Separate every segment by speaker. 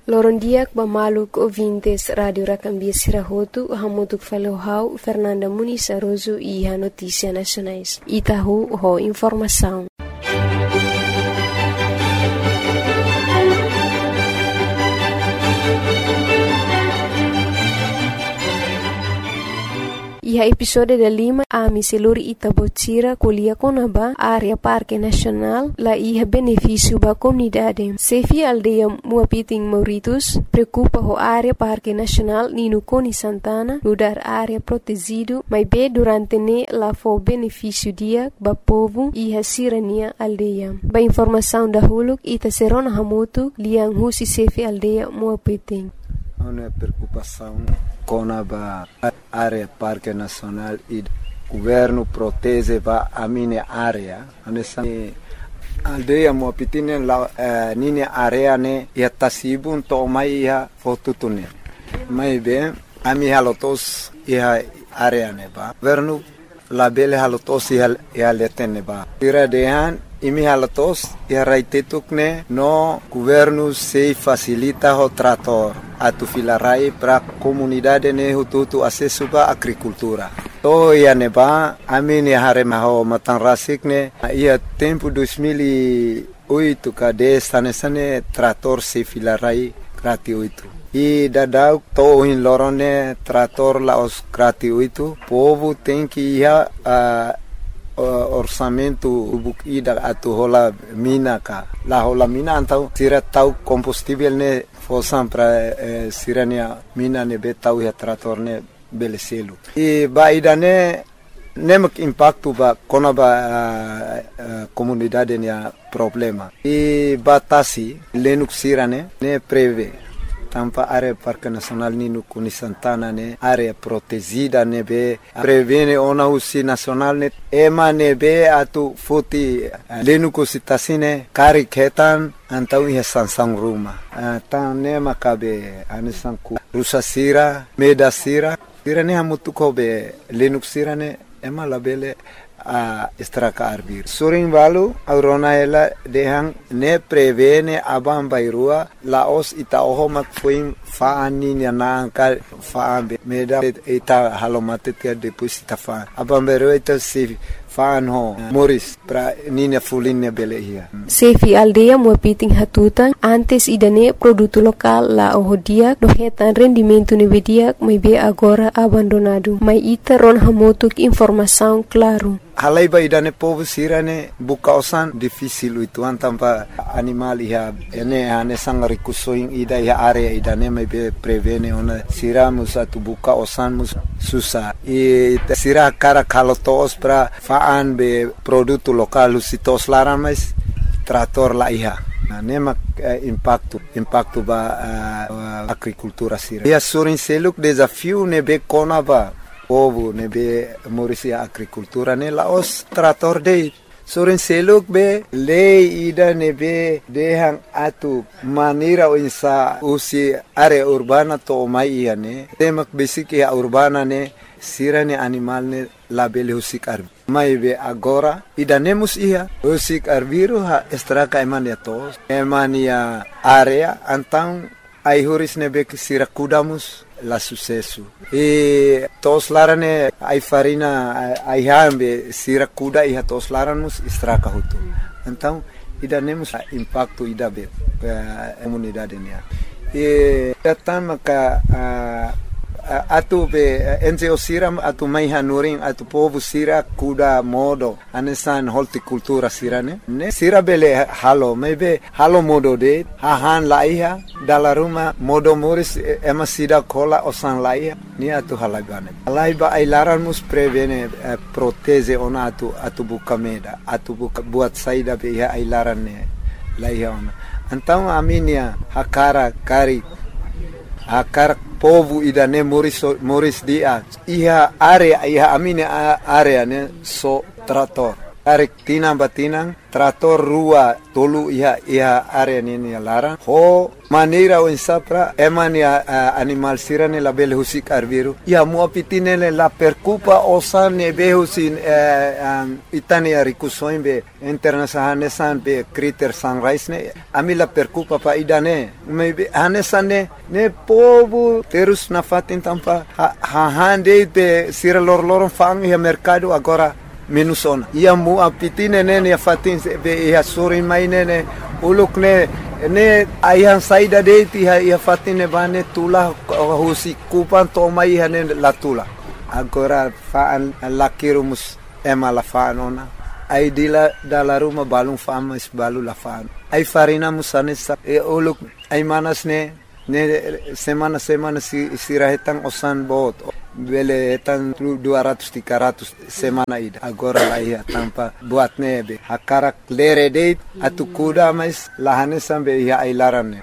Speaker 1: Lorondiak Bamaluk ouvintes Radio Racambia Sirahotu, Hamotuk Falohau, Fernanda Muniz Aroso e a Notícia Nacionais. Itahu ho informação. E a episódio da Lima, a Miseluri Itabotira, Colia Conaba, área Parque Nacional, lá ia benefício para a comunidade. Sefi aldeia Muapiting Mauritus, preocupa a área Parque Nacional Nino Coni Santana, lugar área protegido, mas bem durante ne lá foi benefício dia para povo e a sirania aldeia. Ba informação da Huluk, Ita Serona Hamotu, Liang Husi Sefi aldeia Muapiting.
Speaker 2: Uma preocupação com a área Parque Nacional e o governo protege a minha área. Nessa aldeia Muapiting lá minha área né e a sibun to mai a fotutune. Mas bem a minha lotos e a área né ba. Governo lá bele halotos e a letene ba. Tira dehan imi halatos e a raitetukne no governo se facilita o trator atu filarai para comunidade ne hututu acesso ba agricultura. To ia neba amini harema ho matan rasikne ia tempo 2008 kade sane trator se filarai gratuito. E dadau to in lorone trator la os gratuito. Povo tem que ir orçamento ida atu hola mina ka la hola mina antau sira tau combustível ne fosan para sirania mina ne betau ya trator ne beleselu e ba ida ne nemak impacto ba kona ba comunidade ne problema e batasi lenuk sirane ne preve tampa área Parque Nacional Nino Coni Santana ne área protegida ne be prevene ona usi nacional ne ema ne be atu foti lenu cositasine kari ketan antau ia sansang ruma tan ne makabe anisanku rusa sira meda sira ne hamutu kobe lenu sira ne ema labele a estraka arbir surin valu aurona ela dehang ne prevene abam bairua laos ita ohomak fuim faani na ka faambe meda ita halomate tia depois ita fa abam bairua ita se faan ho moris pra nina fulinne belehia
Speaker 1: Sefi aldeia Muapiting Hatutan antes idane produto local la ohodia dohetan rendimento nevedia maybe agora abandonado mai ita ron hamotuk informação claro.
Speaker 2: Halai ba idane povo sirane bukausan difícil itu antampa animal iha ene ane sangari kusoing ida iha area idane mai be prevene ona siramus atu bukausan mus susah e sira cara kalotos pra faan be produto local usitos laran mais trator la iha nemak impacto ba agricultura sira ia surin seluk desafio ne be kona ba povo ne be morisia agricultura ne laos trator de soren seluk be lei ida ne be dehang atu manira insa usi area urbana to mai ne temak basic ya urbana ne sirane animal ne label husik arbi mai be agora ida nemus ia husik arbiru ha estraka emania tos emania area antang ai huris ne be sira kudamus la sucesso e tos larane ai farina ai hambe sira kuda e tos laramus estraka hutu então ida nemos impacto ida be comunidade nia e datama ka atu be NGO siram atu mai hanuring atu povo sira kuda modo anesan horticultura sirane ne sira bele halo maybe halo modo de hahan laiha dala ruma modo moris ema sida kola osan laiha ni atu halagane laiba ailaran mus prevene proteze ona atu bukameda atu buat saida be ailaran ne laiha ona então aminia hakara kari akar povo idane moris dia iha area iha amine area ne so trator tarik tinang batinang trator rua tolu iha area nini larang ho maneira o insapra emani animal sirane la bele husik arbiru ia mua pitinele la percupa osane behusin itani arikusoin be internasahane san be kriter sunrise ne ami la percupa pa idane me hanesane ne povo terus na fatin tampa hande be sira lor fang ia mercado agora menusona ia mua pitine nene ia fatin be ia suri mai nene uluk ne ayah saida deiti ia fatine bane tula husi kupan to mai hane la tula agora faan lakirumus la faanona ai dila dala ruma balung famas balu la faan ai farina musane sa uluk ai manas ne semana sirahetang osan bot bele etan 200-300 semana ida agora la ia tampa buat nebe hakarak lere date atu kuda mais lahane sambe ia ailarane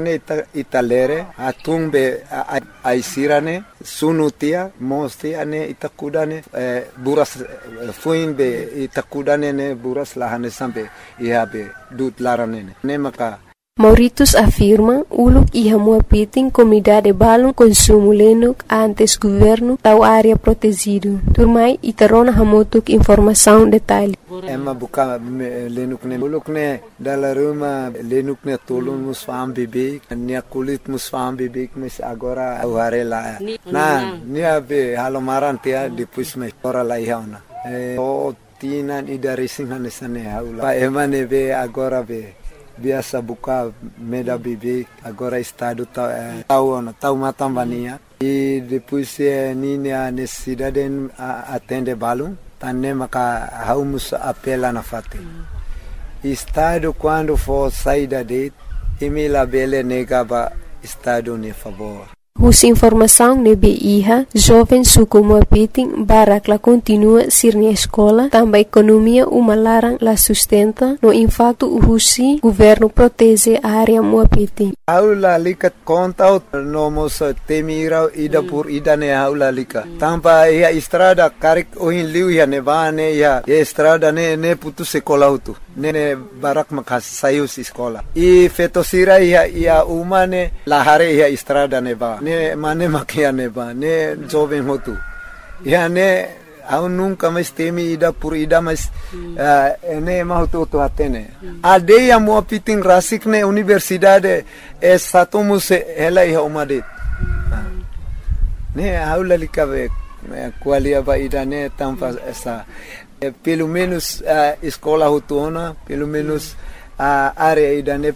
Speaker 2: ita lere atung be aisirane sunutia mostia ne ita kudane buras fuin be ita kudane ne buras lahane sambe ia be dut larane ne maka
Speaker 1: Mauritius afirma uluk iha mua piting comunidade balum consumo lenuk antes governo tau área protegido. Turmai itarona hamotuk informação detalhe.
Speaker 2: Emma buka lenuk ne uluk ne dala ruma lenuk ne tolun musfam bibik nia kulit musfam bibik mes agora auharela. Na nia be halomaran tia depois me ora la ihauna. O tinan ida racing hanesane haula. Pa emane be agora be biasa buka meda bibi agora estado tau matambania e depois nini a necessidade atende balum tanne maka haumus apela na fate estado quando for saída de emila bele negaba estado ne favor.
Speaker 1: Us informação nebe iha, jovem suku muapiting barak la continua sirnia escola, também economia umalarang la sustenta, no impacto uhusi, governo protege a área muapiting.
Speaker 2: Aula likat kontaut nomos temira ida pur ida ne aula lika. Tampa ia estrada karik ohin liu ia nevane ia estrada ne putu sekolah utu. Ne barak makas sayus sekolah. I fetosira ia umane lahare ia estrada neba. Ne mane makia neba ne jovem hotu ya ne au nunca mais temi ida por ida mas ne mahutu to atene ade ya mo pitin rasik ne universidade satumus ela ia umade ne aula likabe qualia ba ida ne tampa essa pelo menos escola hotuna pelo menos área ida ne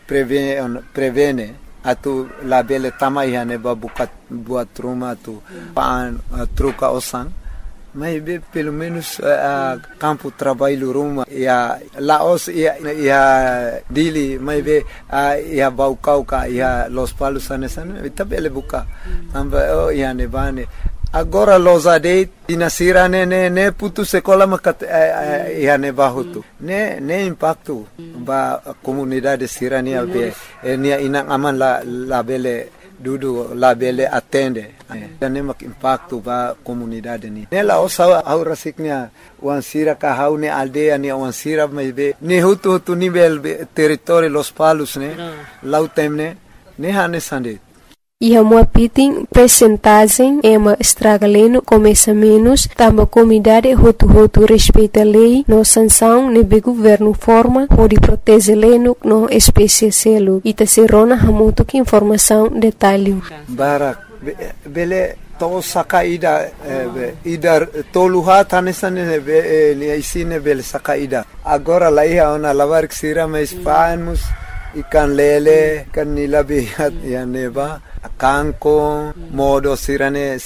Speaker 2: prevene atu la bele tamai hane ba buat rumah tu paan truca osan mas be pelo menos campo trabalho rumah ya laos ya dili mas be ya baucauca ya los palos anesan tabele buka tamba ya nevane agora los adeit dinasira ne putu sekolah makat ya ne bahutu ne impacto ba comunidade sirania be nia inang aman la bele dudu la bele atende ne mak impacto ba comunidade ni ne la osa au rasiknya wansira ka haune aldea ni wansira be ne hutu nível território los palos ne lautemne ne hane sande.
Speaker 1: Iha muapiting percentagem ema estragaleno começa menos, tamba comunidade hotu respeita lei, no sanção nebe governo forma, pode proteger leno no espécie selo. Ita serona hamoto que informação detalhe.
Speaker 2: Barak, bele to sakaida ida toluha tanesane ni isine bele sakaida. Agora lá ia ona lavar que sira mais panos ikan lele kan nilabihat ya neba kanko modo sira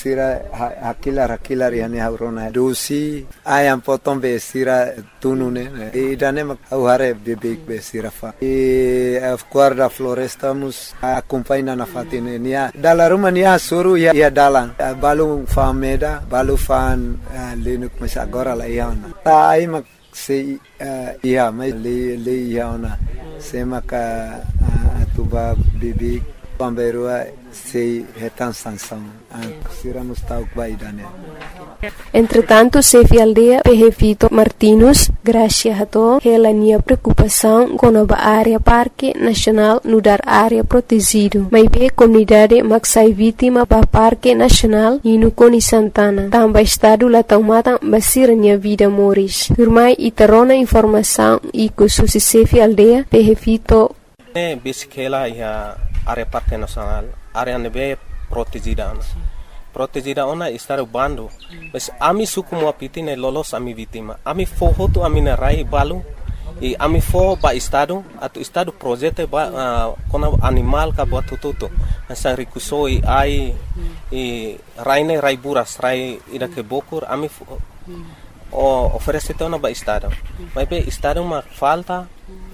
Speaker 2: hakilar yani haurona dosi ayam potong be sira tunune idane mak hare bebek be sira fa guarda floresta mus acompanha na fatine nia dala rumah nia suru ya dalang balu fameda balu fan lenuk mas agora la iana ta ai mak se ia mai le iana se maka atuba bebek pamberua sei retan sansão sira mustauk baidane
Speaker 1: Entretanto, Sefi Aldea Vito Martinus, graças a to, ela tinha preocupação com a área Parque Nacional no dar área protegido. Mas bem, comunidade maxai vítima para Parque Nacional e no Coni Santana. Também estado lá tomada basira minha vida moris. Firmai e tarona informação e que susi Sefi Aldea Vito.
Speaker 3: Bisikela e a área Parque Nacional, área nebe protegida. Protegida ona estar bando, mas ami suku mo apitine lolos ami vítima. Ami fohoto ami na rai balu e ami fo ba estado atu estado projeto ba kona animal ka buat tututo. Asa rikusoi ai e raine rai buras rai ida ke bokur ami oferece tona ba estado. Mas be estado ma falta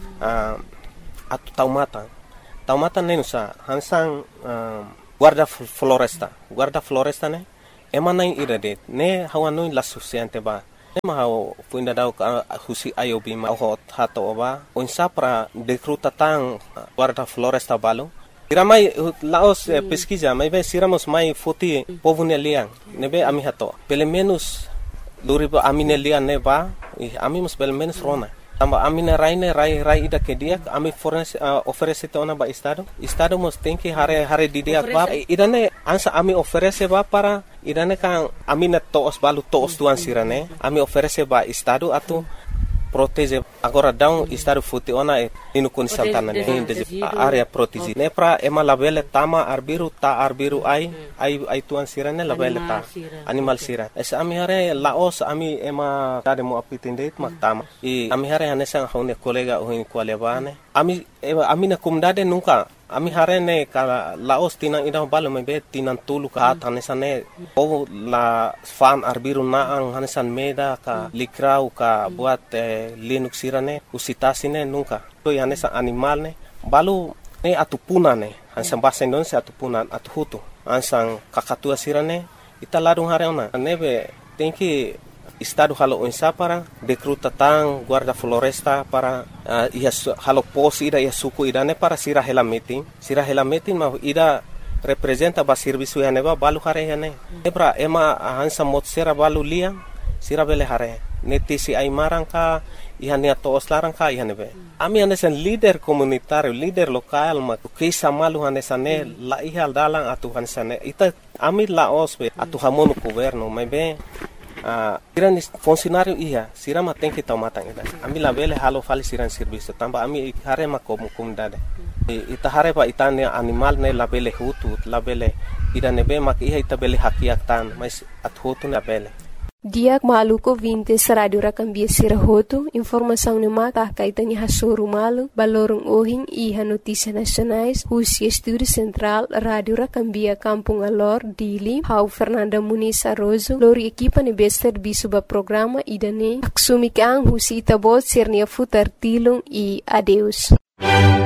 Speaker 3: atu taumata nenusa hansang guarda floresta ne emana irade ne hawano la suficiente ba ne mahau puinda dau husi ayobi ma hot hato ba onsa pra decruta tang guarda floresta balo iramai laos pesquisa mai be siramos mai foti povune liang ne be ami hato pelo menos luribo amine liang ne ba ami mus pelo menos rona tamba amina rai ida ke dia ami oferece tona ba estado mos tem que hare di dia ba idane ansa ami oferece ba para idane kan amina toos balu toos tuan sirane ami oferece ba estado atu protege agora down estado futi ona inu kun santana ne area protege ne pra ema labele tama arbiru ai tuan sirane labele ta animal sira es ami hare laos ami ema tade mo apitinde mak tama e ami hare hanesa hone kolega ohin kwalebane ami na kumdade nunca ami hare ne kala laos tinang ida balo mebe tinan tulu ka hanesa ne o la fan arbiru na ang hanesan meda ka likrau ka buat linux sirane usitasine nunca to hanesa animal ne balu ne atupuna ne hansan basa Indonesia atupunan atuhutu ansang kakatua sirane italadung hare ona nebe tem que estado halo onsa para decruta tang guarda floresta para halo pos ida suku idane para sira hela meeting ma ida representa ba serviço yaneba balu hare yane ebra ema hansa motsera balu lia sira bele hare netisi ai marangka ihania toos larangka ihanebe ami hanesan leader komunitario leader lokal ma kisa malu hanesane la ihal dalang atu hanesane ita ami laos be atu hamono governo mebe siran funcionário sirama tem que tomar tangida ami labele halo fali siran serviço tamba ami hare ma comunidade ita hare pa itane animal ne labele hutu labele ida nebe mak ita bele hakiak tan mas at hutu na bele
Speaker 1: Diak maluko 20 sa radio rakambia sirahoto, informação ni maka kaitanya hasuru malu, balorong ohing iha notícia nacionais, Husia Estúdio Central, Radio Rakambia Kampung Alor, Dili, Hau Fernanda Muniz Arrozo, lori equipa ni bester bisuba programa idane, aksumikang Husi Itabot sirnia futar tilong i adeus.